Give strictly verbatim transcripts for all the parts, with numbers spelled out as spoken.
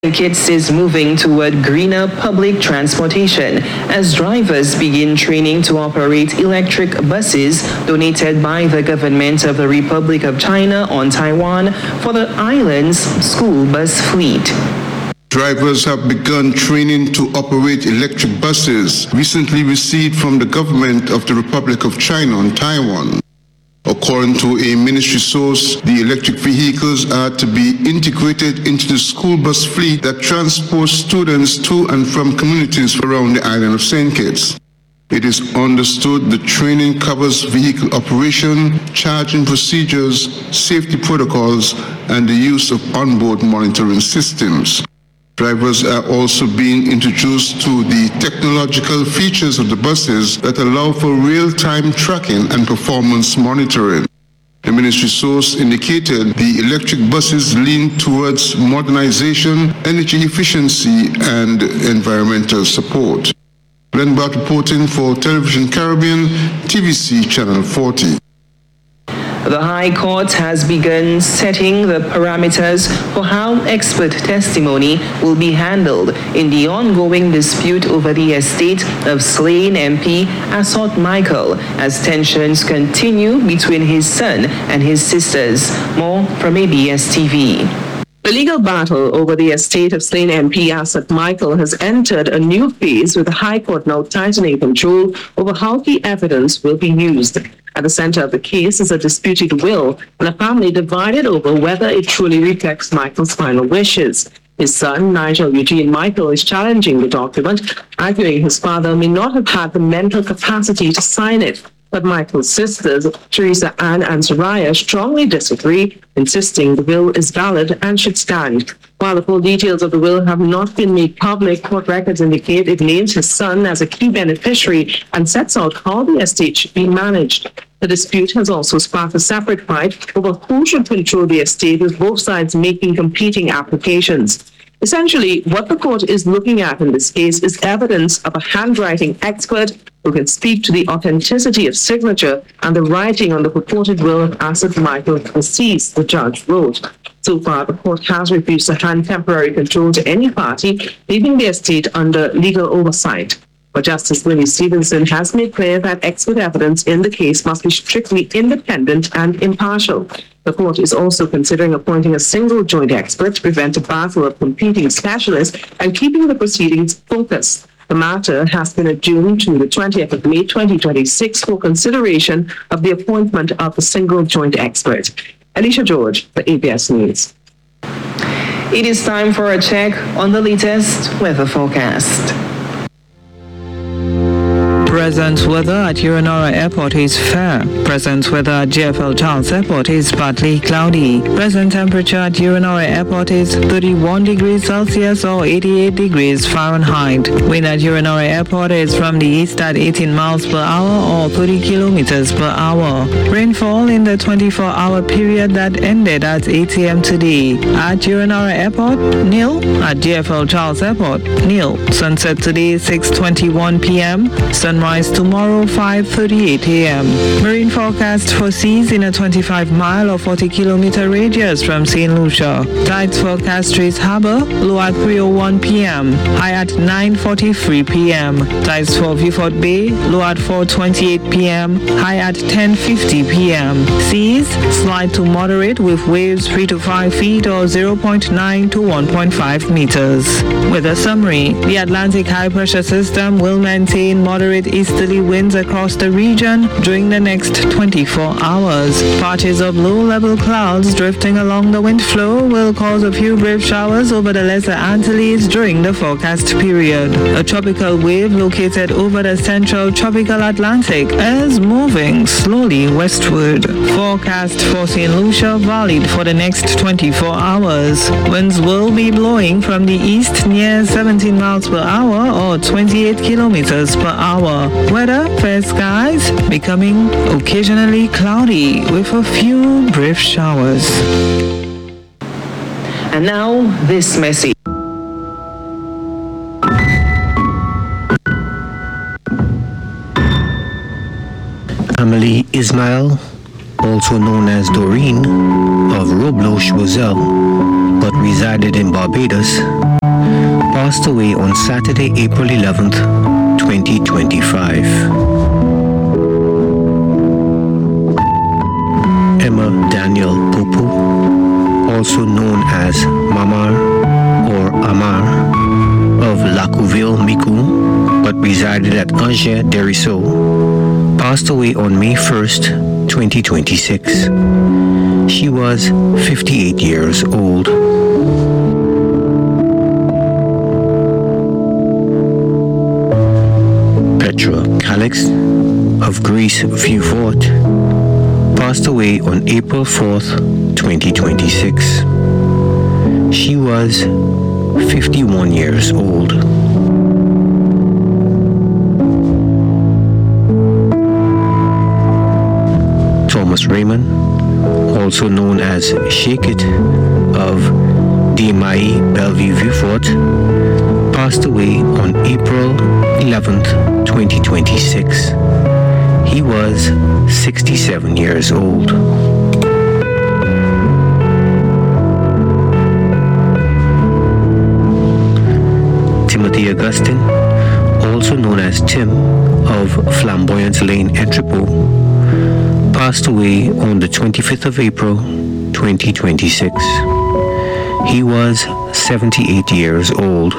Kitts is moving toward greener public transportation as drivers begin training to operate electric buses donated by the government of the Republic of China on Taiwan for the island's school bus fleet. Drivers have begun training to operate electric buses recently received from the government of the Republic of China on Taiwan. According to a ministry source, the electric vehicles are to be integrated into the school bus fleet that transports students to and from communities around the island of Saint Kitts. It is understood the training covers vehicle operation, charging procedures, safety protocols, and the use of onboard monitoring systems. Drivers are also being introduced to the technological features of the buses that allow for real-time tracking and performance monitoring. The ministry source indicated the electric buses lean towards modernization, energy efficiency, and environmental support. Glenn Bart reporting for Television Caribbean, T V C Channel forty. The High Court has begun setting the parameters for how expert testimony will be handled in the ongoing dispute over the estate of slain M P Assot Michael as tensions continue between his son and his sisters. More from A B S T V. The legal battle over the estate of slain M P Assot Michael has entered a new phase, with the High Court now tightening control over how the evidence will be used. At the center of the case is a disputed will and a family divided over whether it truly reflects Michael's final wishes. His son, Nigel Eugene Michael, is challenging the document, arguing his father may not have had the mental capacity to sign it. But Michael's sisters, Teresa Ann and Soraya, strongly disagree, insisting the will is valid and should stand. While the full details of the will have not been made public, court records indicate it names his son as a key beneficiary and sets out how the estate should be managed. The dispute has also sparked a separate fight over who should control the estate, with both sides making competing applications. Essentially, what the court is looking at in this case is evidence of a handwriting expert who can speak to the authenticity of signature and the writing on the purported will of Assot Michael deceased, the judge wrote. So far, the court has refused to hand temporary control to any party, leaving the estate under legal oversight. But Justice Willie Stevenson has made clear that expert evidence in the case must be strictly independent and impartial. The court is also considering appointing a single joint expert to prevent a battle of competing specialists and keeping the proceedings focused. The matter has been adjourned to the twentieth of May twenty twenty-six for consideration of the appointment of a single joint expert. Alicia George for A B S News. It is time for a check on the latest weather forecast. Present weather at Uranora Airport is fair. Present weather at J F L Charles Airport is partly cloudy. Present temperature at Uranora Airport is thirty-one degrees Celsius or eighty-eight degrees Fahrenheit. Wind at Uranora Airport is from the east at eighteen miles per hour or thirty kilometers per hour. Rainfall in the twenty-four hour period that ended at eight a m today. At Uranora Airport, nil. At J F L Charles Airport, nil. Sunset today six twenty-one p m Sunrise tomorrow five thirty-eight a m Marine forecast for seas in a twenty-five mile or forty kilometer radius from Saint Lucia. Tides forecast Straits Harbor, low at three oh one p m high at nine forty-three p m Tides for Beaufort Bay, low at four twenty-eight p m high at ten fifty p m Seas slight to moderate with waves three to five feet or zero point nine to one point five meters. With a summary, the Atlantic high pressure system will maintain moderate easterly winds across the region during the next twenty-four hours. Patches of low-level clouds drifting along the wind flow will cause a few brief showers over the Lesser Antilles during the forecast period. A tropical wave located over the central tropical Atlantic is moving slowly westward. Forecast for Saint Lucia valid for the next twenty-four hours. Winds will be blowing from the east near seventeen miles per hour or twenty-eight kilometers per hour. Weather, fair skies, becoming occasionally cloudy with a few brief showers. And now, this message. Amelie Ismail, also known as Doreen, of Robloch Bozell, was but resided in Barbados, passed away on Saturday, April eleventh, twenty twenty-five. Emma Daniel Popo, also known as Mamar or Amar, of Lacouville, Micoud, but resided at Angers, Dericeau, passed away on May first, twenty twenty-six. She was fifty-eight years old. Petra Calix of Greece Vieux-Fort passed away on April fourth, twenty twenty-six. She was fifty-one years old. Thomas Raymond, also known as Shake It, of Desmailles Bellevue Vieux-Fort, passed away on April eleventh, twenty twenty-six. He was sixty-seven years old. Timothy Augustin, also known as Tim, of Flamboyant Lane, Entrepot, passed away on the twenty-fifth of April, twenty twenty-six. He was seventy-eight years old.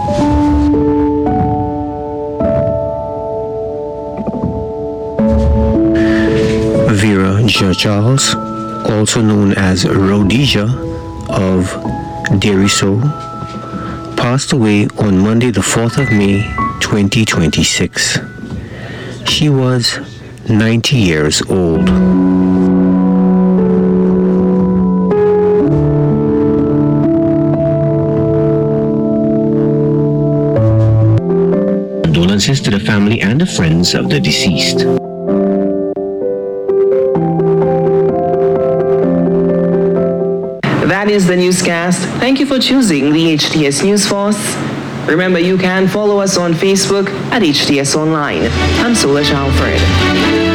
Vera Jean-Charles, also known as Rhodesia, of Dericeau, passed away on Monday the fourth of May, twenty twenty-six. She was ninety years old. Condolences to the family and the friends of the deceased. That is the newscast. Thank you for choosing the H T S News Force. Remember, you can follow us on Facebook at H T S Online. I'm Solange Alfred.